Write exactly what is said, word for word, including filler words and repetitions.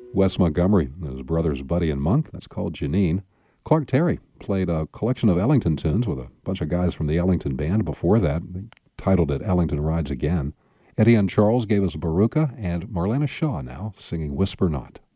Wes Montgomery, his brothers Buddy and Monk, that's called Janine. Clark Terry played a collection of Ellington tunes with a bunch of guys from the Ellington Band before that. They titled it Ellington Rides Again. Eddie and Charles gave us Baruka, and Marlena Shaw now singing Whisper Not.